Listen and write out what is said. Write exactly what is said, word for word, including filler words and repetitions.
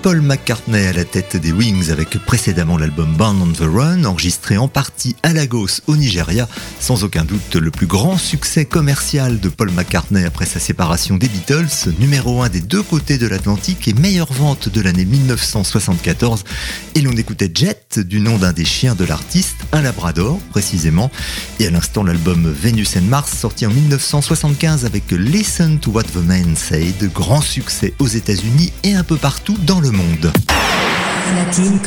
Paul McCartney à la tête des Wings avec précédemment l'album Born on the Run, enregistré en partie à Lagos au Nigeria, sans aucun doute le plus grand succès commercial de Paul McCartney après sa séparation des Beatles, numéro un des deux côtés de l'Atlantique et meilleure vente de l'année dix-neuf cent soixante-quatorze. Et l'on écoutait Jet, du nom d'un des chiens de l'artiste, un labrador précisément, et à l'instant l'album Venus and Mars sorti en dix-neuf cent soixante-quinze avec Listen to What the Man Said, grand succès aux États-Unis et un peu partout dans le monde.